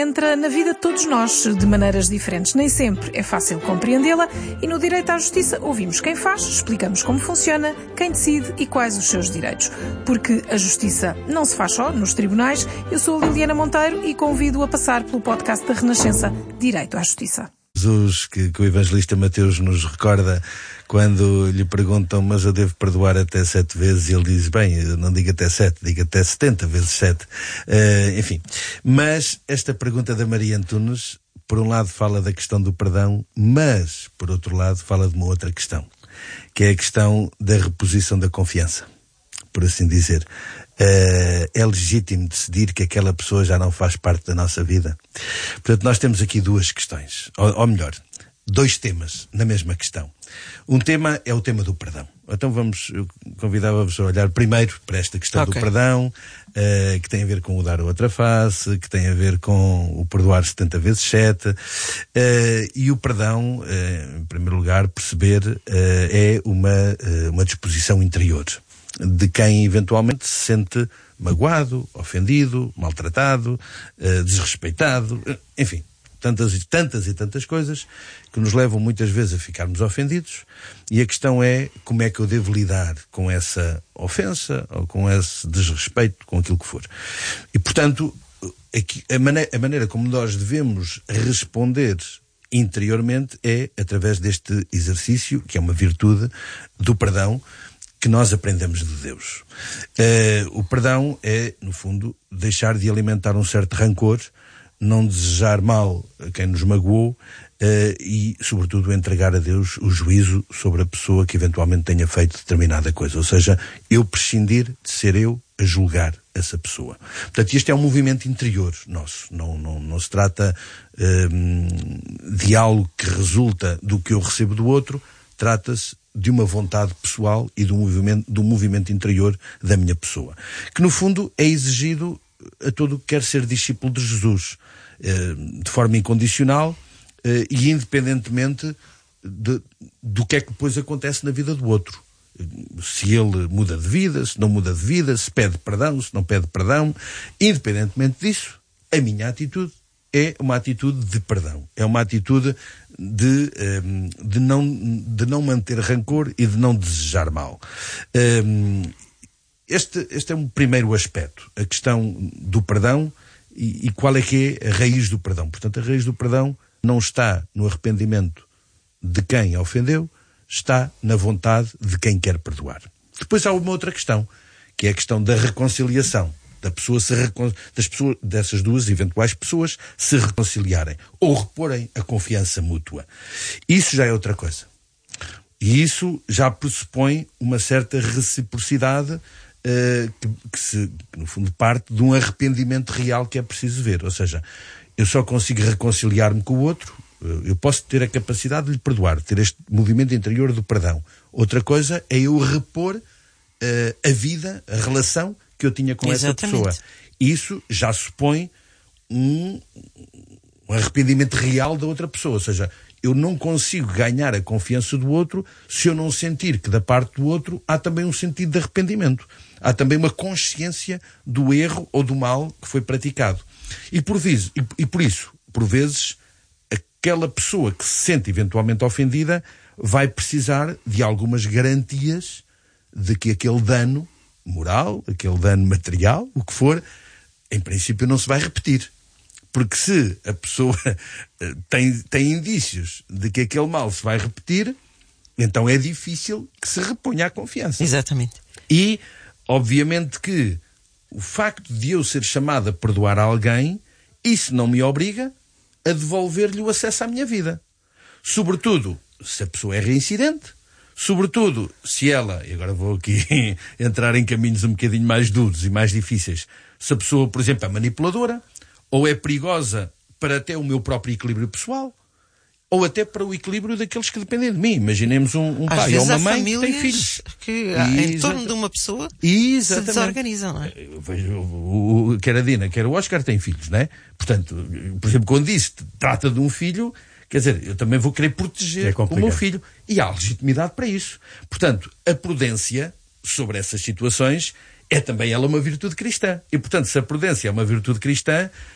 Entra na vida de todos nós de maneiras diferentes. Nem sempre é fácil compreendê-la e no direito à justiça ouvimos quem faz, explicamos como funciona, quem decide e quais os seus direitos. Porque a justiça não se faz só nos tribunais. Eu sou a Liliana Monteiro e convido a passar pelo podcast da Renascença Direito à Justiça. Jesus, que o evangelista Mateus nos recorda quando lhe perguntam, mas eu devo perdoar até 7 vezes, e ele diz, bem, eu não digo até 7, digo até 70 vezes 7. Enfim, mas esta pergunta da Maria Antunes, por um lado fala da questão do perdão, mas, por outro lado, fala de uma outra questão, que é a questão da reposição da confiança, por assim dizer. É legítimo decidir que aquela pessoa já não faz parte da nossa vida. Portanto, nós temos aqui duas questões, ou melhor, 2 temas na mesma questão. Um tema é o tema do perdão. Então eu convidava-vos a olhar primeiro para esta questão do perdão, que tem a ver com o dar a outra face, que tem a ver com o perdoar 70 vezes 7, e o perdão, em primeiro lugar, perceber, é uma disposição interior de quem eventualmente se sente magoado, ofendido, maltratado, desrespeitado, enfim, tantas e tantas coisas que nos levam muitas vezes a ficarmos ofendidos, e a questão é como é que eu devo lidar com essa ofensa ou com esse desrespeito, com aquilo que for. E, portanto, a maneira como nós devemos responder interiormente é através deste exercício, que é uma virtude do perdão, que nós aprendemos de Deus. O perdão é, no fundo, deixar de alimentar um certo rancor, não desejar mal a quem nos magoou e, sobretudo, entregar a Deus o juízo sobre a pessoa que eventualmente tenha feito determinada coisa. Ou seja, eu prescindir de ser eu a julgar essa pessoa. Portanto, este é um movimento interior nosso. Não se trata de algo que resulta do que eu recebo do outro, trata-se de uma vontade pessoal e do movimento interior da minha pessoa, que no fundo é exigido a todo o que quer ser discípulo de Jesus, de forma incondicional e independentemente do que é que depois acontece na vida do outro. Se ele muda de vida, se não muda de vida, se pede perdão, se não pede perdão, independentemente disso, a minha atitude é uma atitude de perdão. É uma atitude de não manter rancor e de não desejar mal. Este é um primeiro aspecto, a questão do perdão e qual é que é a raiz do perdão. Portanto, a raiz do perdão não está no arrependimento de quem ofendeu, está na vontade de quem quer perdoar. Depois há uma outra questão, que é a questão da reconciliação. Dessas duas eventuais pessoas se reconciliarem ou reporem a confiança mútua. Isso já é outra coisa. E isso já pressupõe uma certa reciprocidade que no fundo parte de um arrependimento real que é preciso ver. Ou seja, eu só consigo reconciliar-me com o outro, eu posso ter a capacidade de lhe perdoar, ter este movimento interior do perdão. Outra coisa é eu repor a vida, a relação que eu tinha com essa pessoa. Isso já supõe um arrependimento real da outra pessoa. Ou seja, eu não consigo ganhar a confiança do outro se eu não sentir que da parte do outro há também um sentido de arrependimento. Há também uma consciência do erro ou do mal que foi praticado. E por isso, por vezes, aquela pessoa que se sente eventualmente ofendida vai precisar de algumas garantias de que aquele dano moral, aquele dano material, o que for, em princípio não se vai repetir. Porque se a pessoa tem indícios de que aquele mal se vai repetir, então é difícil que se reponha a confiança. Exatamente. E, obviamente que o facto de eu ser chamado a perdoar alguém, isso não me obriga a devolver-lhe o acesso à minha vida. Sobretudo, se a pessoa é reincidente, sobretudo se ela, e agora vou aqui entrar em caminhos um bocadinho mais duros e mais difíceis, se a pessoa, por exemplo, é manipuladora, ou é perigosa para até o meu próprio equilíbrio pessoal, ou até para o equilíbrio daqueles que dependem de mim. Imaginemos um pai ou uma mãe que tem filhos. Que em torno de uma pessoa se desorganizam, não é? Eu vejo quer a Dina, quer o Oscar têm filhos, não é? Portanto, por exemplo, quando diz trata de um filho, quer dizer, eu também vou querer proteger o meu filho. E há legitimidade para isso. Portanto, a prudência sobre essas situações é também ela uma virtude cristã. E, portanto, se a prudência é uma virtude cristã,